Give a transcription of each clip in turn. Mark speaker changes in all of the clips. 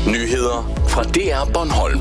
Speaker 1: Nyheder fra DR Bornholm.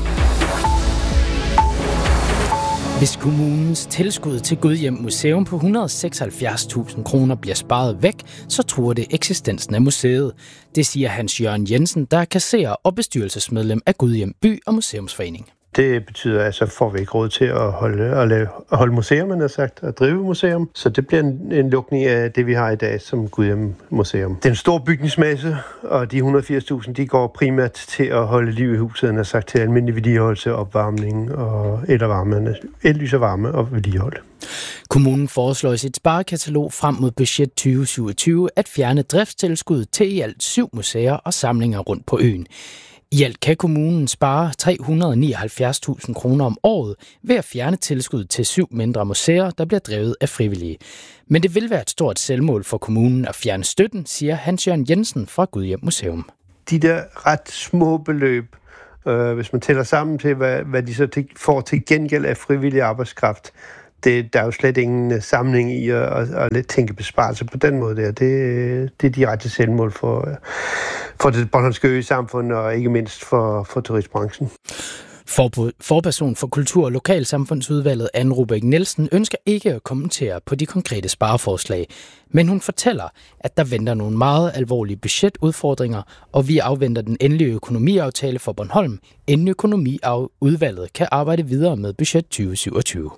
Speaker 2: Hvis kommunens tilskud til Gudhjem Museum på 176.000 kroner bliver sparet væk, så truer det eksistensen af museet. Det siger Hans Jørgen Jensen, der er kasserer og bestyrelsesmedlem af Gudhjem By- og Museumsforening.
Speaker 3: Det betyder, at så får vi ikke råd til at holde museum, man har sagt, at drive museum. Så det bliver en lukning af det, vi har i dag som Gudhjem Museum. Det er en stor bygningsmasse, og de 180.000, de går primært til at holde liv i huset, han har sagt, til almindelig vedligeholdelse, opvarmning og ellys og varme og vedligehold.
Speaker 2: Kommunen foreslår i sit sparekatalog frem mod budget 2027 at fjerne driftstilskuddet til i alt 7 museer og samlinger rundt på øen. I alt kan kommunen spare 379.000 kroner om året ved at fjerne tilskud til 7 mindre museer, der bliver drevet af frivillige. Men det vil være et stort selvmål for kommunen at fjerne støtten, siger Hans Jørgen Jensen fra Gudhjem Museum.
Speaker 3: De der ret små beløb, hvis man tæller sammen til, hvad de så får til gengæld af frivillig arbejdskraft, der er jo slet ingen sammenhæng i at tænke besparelse på den måde der. Det er direkte selvmål for det bornholmske ø-samfund og ikke mindst for turistbranchen.
Speaker 2: Forperson for Kultur- og Lokalsamfundsudvalget Anne Rubæk Nielsen ønsker ikke at kommentere på de konkrete spareforslag, men hun fortæller, at der venter nogle meget alvorlige budgetudfordringer, og vi afventer den endelige økonomiaftale for Bornholm, inden økonomiudvalget kan arbejde videre med budget 2027.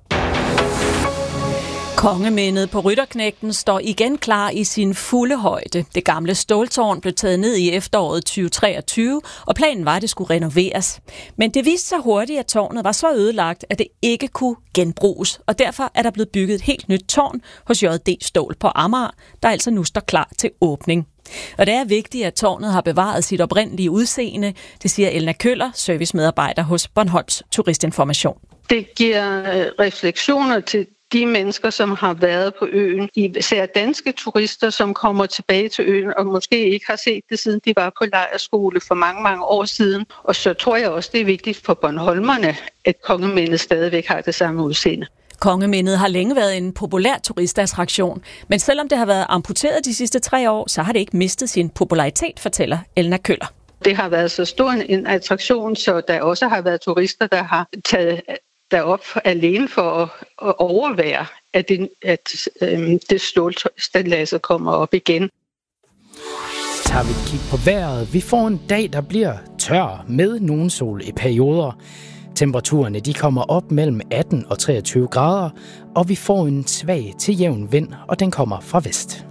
Speaker 4: Kongemindet på Rytterknægten står igen klar i sin fulde højde. Det gamle ståltårn blev taget ned i efteråret 2023, og planen var, at det skulle renoveres. Men det viste sig hurtigt, at tårnet var så ødelagt, at det ikke kunne genbruges, og derfor er der blevet bygget et helt nyt tårn hos JD Stål på Amager, der altså nu står klar til åbning. Og det er vigtigt, at tårnet har bevaret sit oprindelige udseende, det siger Elna Køller, servicemedarbejder hos Bornholms Turistinformation.
Speaker 5: Det giver refleksioner til de mennesker, som har været på øen, især danske turister, som kommer tilbage til øen og måske ikke har set det, siden de var på lejrskole for mange, mange år siden. Og så tror jeg også, det er vigtigt for bornholmerne, at kongemindet stadigvæk har det samme udseende.
Speaker 4: Kongemindet har længe været en populær turistattraktion, men selvom det har været amputeret de sidste 3 år, så har det ikke mistet sin popularitet, fortæller Elna Køller.
Speaker 5: Det har været så stor en attraktion, så der også har været turister, der har taget derop alene for at overvære, at det stålstilladser kommer op igen.
Speaker 2: Tager vi et kig på vejret. Vi får en dag, der bliver tør med nogen sol i perioder. Temperaturerne de kommer op mellem 18 og 23 grader, og vi får en svag til jævn vind, og den kommer fra vest.